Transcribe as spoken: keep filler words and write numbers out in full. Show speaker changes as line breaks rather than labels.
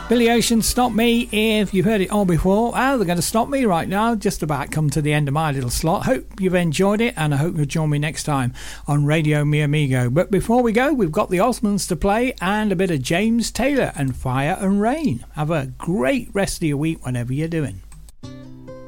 Billy Ocean, Stop Me. If you've heard it all before, oh, they're going to stop me right now. Just about come to the end of my little slot. Hope you've enjoyed it, and I hope you'll join me next time on Radio Mi Amigo. But before we go, we've got the Osmonds to play and a bit of James Taylor and Fire and Rain. Have a great rest of your week, whatever you're doing.